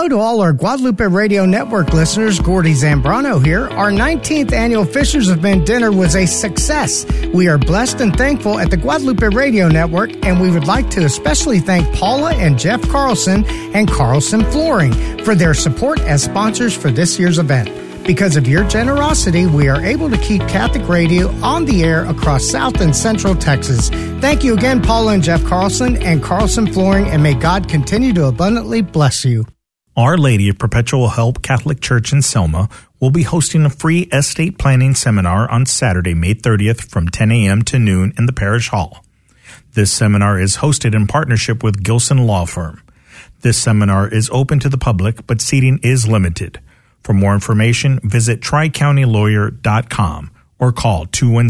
Hello to all our Guadalupe Radio Network listeners. Gordy Zambrano here. Our 19th annual Fishers of Men dinner was a success. We are blessed and thankful at the Guadalupe Radio Network, and we would like to especially thank Paula and Jeff Carlson and Carlson Flooring for their support as sponsors for this year's event. Because of your generosity, we are able to keep Catholic Radio on the air across South and Central Texas. Thank you again, Paula and Jeff Carlson and Carlson Flooring, and may God continue to abundantly bless you. Our Lady of Perpetual Help Catholic Church in Selma will be hosting a free estate planning seminar on Saturday, May 30th from 10 a.m. to noon in the parish hall. This seminar is hosted in partnership with Gilson Law Firm. This seminar is open to the public, but seating is limited. For more information, visit tricountylawyer.com or call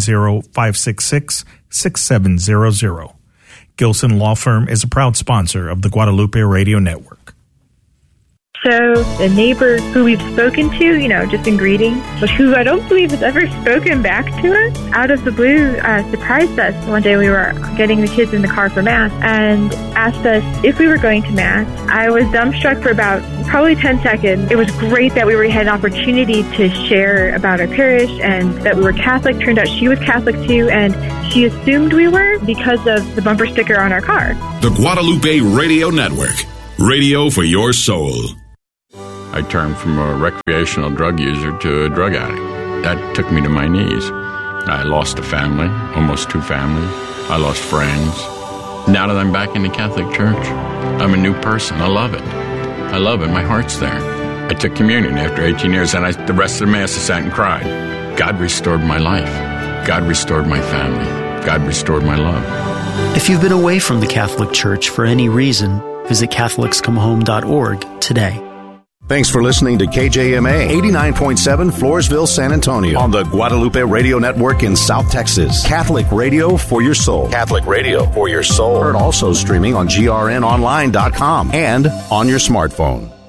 210-566-6700. Gilson Law Firm is a proud sponsor of the Guadalupe Radio Network. So a neighbor who we've spoken to, just in greeting, but who I don't believe has ever spoken back to us, out of the blue, surprised us. One day we were getting the kids in the car for Mass and asked us if we were going to Mass. I was dumbstruck for about probably 10 seconds. It was great that we had an opportunity to share about our parish and that we were Catholic. Turned out she was Catholic too, and she assumed we were because of the bumper sticker on our car. The Guadalupe Radio Network. Radio for your soul. I turned from a recreational drug user to a drug addict. That took me to my knees. I lost a family, almost two families. I lost friends. Now that I'm back in the Catholic Church, I'm a new person. I love it. I love it. My heart's there. I took communion after 18 years, and the rest of the Mass I sat and cried. God restored my life. God restored my family. God restored my love. If you've been away from the Catholic Church for any reason, visit CatholicsComeHome.org today. Thanks for listening to KJMA 89.7 Floresville, San Antonio on the Guadalupe Radio Network in South Texas. Catholic radio for your soul. Catholic radio for your soul. Heard also streaming on grnonline.com and on your smartphone.